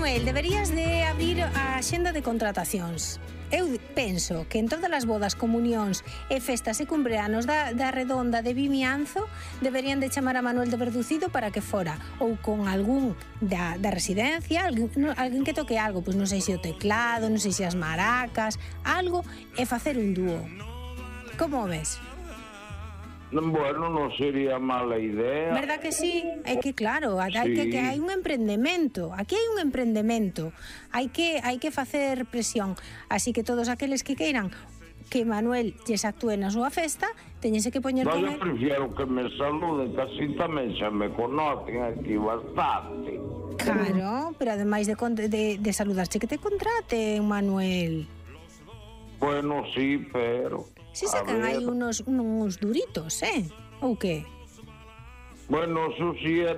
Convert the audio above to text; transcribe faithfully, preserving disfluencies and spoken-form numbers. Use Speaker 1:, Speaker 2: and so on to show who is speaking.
Speaker 1: Manuel, deberías de abrir a axenda de contratacións. Eu penso que en todas as bodas, comunións e festas e cumpleanos da, da redonda de Vimianzo deberían de chamar a Manuel de Verducido para que fora ou con algún da, da residencia, alguén, no, alguén que toque algo, pois non sei se o teclado, non sei se as maracas, algo, e facer un dúo. Como o ves?
Speaker 2: Bueno, non sería mala idea.
Speaker 1: Verdad que sí? É que claro, hai
Speaker 2: Sí.
Speaker 1: que, que hai un emprendemento. Aquí hai un emprendemento. Hai que hai que facer presión. Así que todos aqueles que queiran que Manuel lles actúe na súa festa, teñense que poñer
Speaker 2: No,
Speaker 1: con
Speaker 2: yo
Speaker 1: él.
Speaker 2: prefiero que me saluden, que así tamén xa me conocen aquí bastante.
Speaker 1: Claro, pero ademais de, con- de, de saludarche que te contraten, Manuel.
Speaker 2: Bueno, sí, pero...
Speaker 1: Si
Speaker 2: a
Speaker 1: sacan
Speaker 2: ver.
Speaker 1: aí unos, unos duritos, eh? Ou que?
Speaker 2: Bueno, eso sí é